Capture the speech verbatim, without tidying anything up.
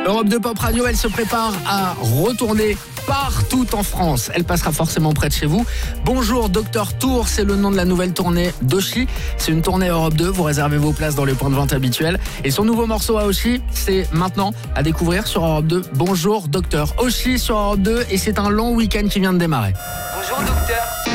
Europe deux Pop Radio, elle se prépare à retourner partout en France. Elle passera forcément près de chez vous. Bonjour Docteur Tour, c'est le nom de la nouvelle tournée d'Oshi. C'est une tournée Europe deux, vous réservez vos places dans les points de vente habituels. Et son nouveau morceau à Oshi, c'est maintenant à découvrir sur Europe deux. Bonjour Docteur, Oshi sur Europe deux, et c'est un long week-end qui vient de démarrer. Bonjour Docteur.